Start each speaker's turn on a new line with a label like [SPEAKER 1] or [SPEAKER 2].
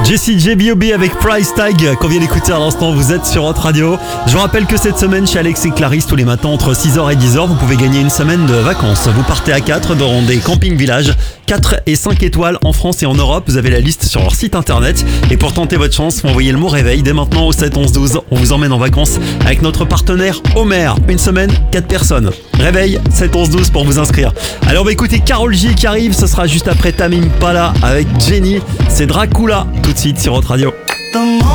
[SPEAKER 1] Jessie J, B.O.B avec Price Tag qu'on vient d'écouter à l'instant, vous êtes sur Hot Radio. Je vous rappelle que cette semaine chez Alex et Clarisse, tous les matins entre 6h et 10h, vous pouvez gagner une semaine de vacances. Vous partez à 4 dans des camping villages, 4 et 5 étoiles en France et en Europe. Vous avez la liste sur leur site internet. Et pour tenter votre chance, vous envoyez le mot réveil dès maintenant au 7 11 12. On vous emmène en vacances avec notre partenaire Homer. Une semaine, 4 personnes. Réveil, 7 11 12 pour vous inscrire. Allez, on va écouter Karol J qui arrive. Ce sera juste après Tame Impala avec Jenny. C'est Dracula tout de suite sur Hot Radio.